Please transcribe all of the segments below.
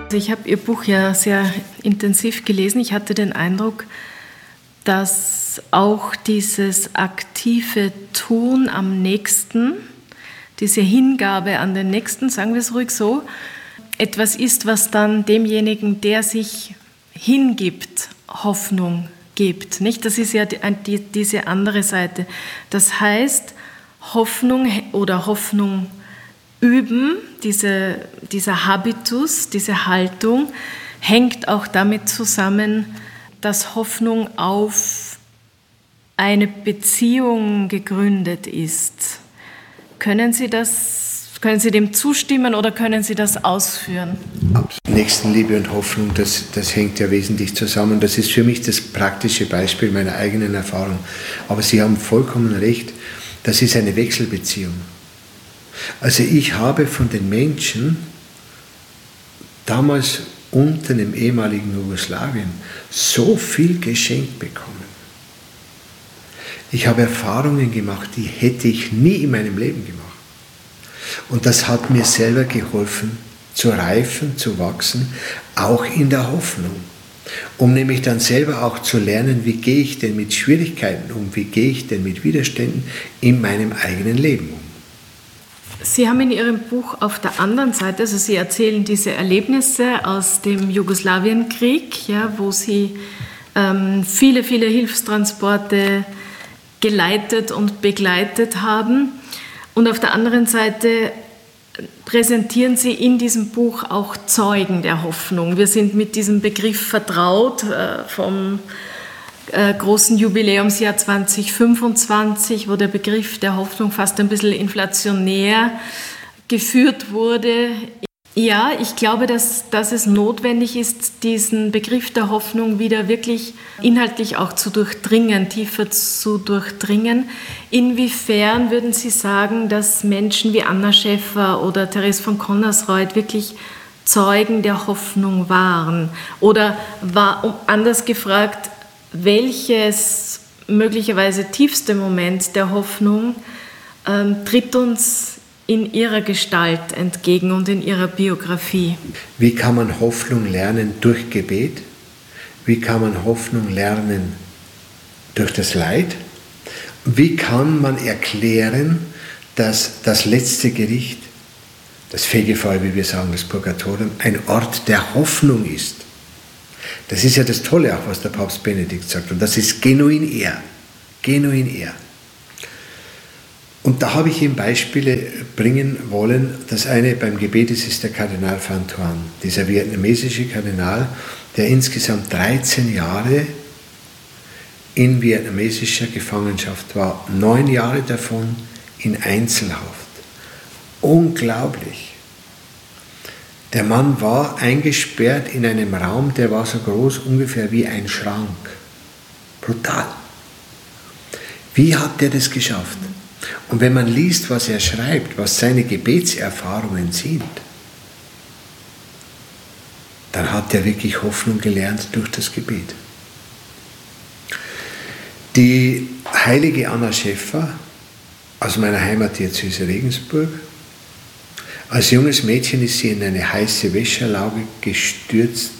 Ich habe Ihr Buch ja sehr intensiv gelesen. Ich hatte den Eindruck, dass auch dieses aktive Tun am Nächsten, diese Hingabe an den Nächsten, sagen wir es ruhig so, etwas ist, was dann demjenigen, der sich hingibt, Hoffnung gibt. Nicht? Das ist ja diese andere Seite. Das heißt, Hoffnung oder Hoffnung üben, dieser Habitus, diese Haltung, hängt auch damit zusammen, dass Hoffnung auf eine Beziehung gegründet ist. Können Sie dem zustimmen oder können Sie das ausführen? Nächstenliebe und Hoffnung, das hängt ja wesentlich zusammen. Das ist für mich das praktische Beispiel meiner eigenen Erfahrung. Aber Sie haben vollkommen recht, das ist eine Wechselbeziehung. Also ich habe von den Menschen damals unten im ehemaligen Jugoslawien so viel geschenkt bekommen. Ich habe Erfahrungen gemacht, die hätte ich nie in meinem Leben gemacht. Und das hat mir selber geholfen, zu reifen, zu wachsen, auch in der Hoffnung. Um nämlich dann selber auch zu lernen, wie gehe ich denn mit Schwierigkeiten um, wie gehe ich denn mit Widerständen in meinem eigenen Leben um. Sie haben in Ihrem Buch auf der anderen Seite, also Sie erzählen diese Erlebnisse aus dem Jugoslawienkrieg, ja, wo Sie viele, viele Hilfstransporte geleitet und begleitet haben. Und auf der anderen Seite präsentieren Sie in diesem Buch auch Zeugen der Hoffnung. Wir sind mit diesem Begriff vertraut vom großen Jubiläumsjahr 2025, wo der Begriff der Hoffnung fast ein bisschen inflationär geführt wurde. Ja, ich glaube, dass es notwendig ist, diesen Begriff der Hoffnung wieder wirklich inhaltlich auch zu durchdringen, tiefer zu durchdringen. Inwiefern würden Sie sagen, dass Menschen wie Anna Schäffer oder Therese von Connersreuth wirklich Zeugen der Hoffnung waren? Oder anders gefragt, welches möglicherweise tiefste Moment der Hoffnung tritt uns in ihrer Gestalt entgegen und in ihrer Biografie? Wie kann man Hoffnung lernen durch Gebet? Wie kann man Hoffnung lernen durch das Leid? Wie kann man erklären, dass das letzte Gericht, das Fegefeuer, wie wir sagen, das Purgatorium, ein Ort der Hoffnung ist? Das ist ja das Tolle auch, was der Papst Benedikt sagt. Und das ist genuin er. Genuin er. Und da habe ich ihm Beispiele bringen wollen. Das eine beim Gebet ist der Kardinal Van Thuan, dieser vietnamesische Kardinal, der insgesamt 13 Jahre in vietnamesischer Gefangenschaft war. 9 Jahre davon in Einzelhaft. Unglaublich. Der Mann war eingesperrt in einem Raum, der war so groß ungefähr wie ein Schrank. Brutal. Wie hat er das geschafft? Und wenn man liest, was er schreibt, was seine Gebetserfahrungen sind, dann hat er wirklich Hoffnung gelernt durch das Gebet. Die heilige Anna Schäffer aus meiner Heimatdiözese Regensburg. Als junges Mädchen ist sie in eine heiße Wäschelauge gestürzt,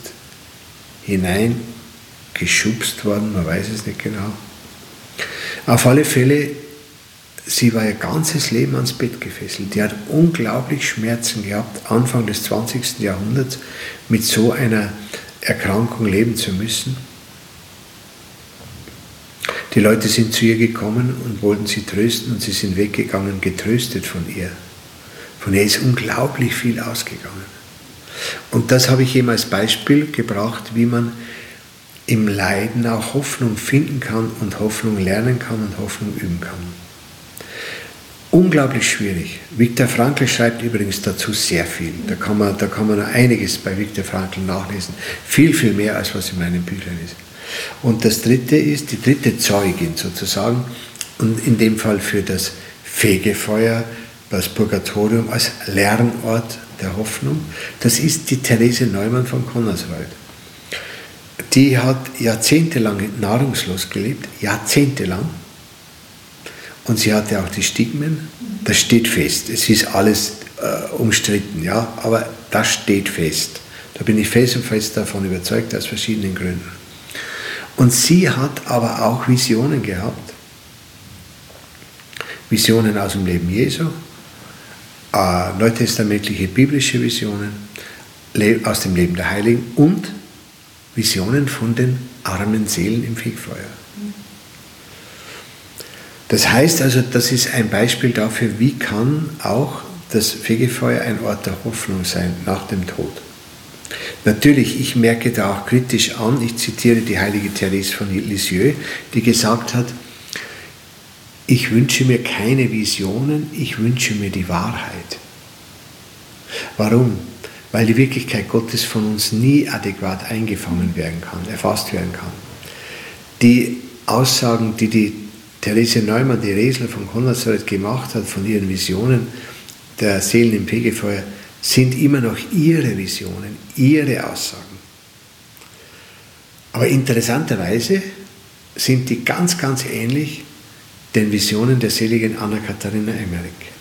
hineingeschubst worden, man weiß es nicht genau. Auf alle Fälle, sie war ihr ganzes Leben ans Bett gefesselt. Die hat unglaublich Schmerzen gehabt, Anfang des 20. Jahrhunderts mit so einer Erkrankung leben zu müssen. Die Leute sind zu ihr gekommen und wollten sie trösten und sie sind weggegangen, getröstet von ihr. Von ihr ist unglaublich viel ausgegangen. Und das habe ich ihm als Beispiel gebracht, wie man im Leiden auch Hoffnung finden kann und Hoffnung lernen kann und Hoffnung üben kann. Unglaublich schwierig. Viktor Frankl schreibt übrigens dazu sehr viel. Da kann man noch einiges bei Viktor Frankl nachlesen. Viel, viel mehr, als was in meinen Büchern ist. Und das dritte ist, die dritte Zeugin sozusagen, und in dem Fall für das Fegefeuer, das Purgatorium als Lernort der Hoffnung, das ist die Therese Neumann von Connersreuth. Die hat jahrzehntelang nahrungslos gelebt, jahrzehntelang. Und sie hatte auch die Stigmen, das steht fest. Es ist alles umstritten, ja, aber das steht fest. Da bin ich felsenfest davon überzeugt, aus verschiedenen Gründen. Und sie hat aber auch Visionen gehabt. Visionen aus dem Leben Jesu, neutestamentliche biblische Visionen aus dem Leben der Heiligen und Visionen von den armen Seelen im Fegefeuer. Das heißt also, das ist ein Beispiel dafür, wie kann auch das Fegefeuer ein Ort der Hoffnung sein nach dem Tod. Natürlich, ich merke da auch kritisch an, ich zitiere die heilige Therese von Lisieux, die gesagt hat, ich wünsche mir keine Visionen, ich wünsche mir die Wahrheit. Warum? Weil die Wirklichkeit Gottes von uns nie adäquat eingefangen werden kann, erfasst werden kann. Die Aussagen, die Therese Neumann, die Resler von Konradsreuth gemacht hat von ihren Visionen der Seelen im Fegefeuer, sind immer noch ihre Visionen, ihre Aussagen. Aber interessanterweise sind die ganz, ganz ähnlich den Visionen der seligen Anna-Katharina Emmerich.